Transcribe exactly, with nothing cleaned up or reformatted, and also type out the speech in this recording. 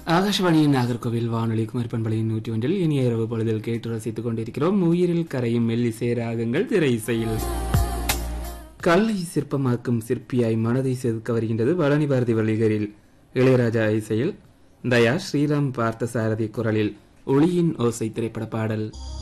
ஆகாஷவாணியின் நாகர்கோவில் வானொலி குமரிப்பண்பலையின் நூற்றி ஒன்றில் இனிய இரவு பொழுதில் கேட்டு ரசித்துக் கொண்டிருக்கிறோம். உயிரில் கரையும் மெல்லிசை ராகங்கள் திரை இசையில். கல்லை சிற்பமாக்கும் சிற்பியாய் மனதை செதுக்க வருகின்றது பழனி பாரதி வழிகரில். இளையராஜா இசையில் தயா ஸ்ரீராம் பார்த்த சாரதி குரலில் ஒளியின் ஓசை திரைப்பட பாடல்.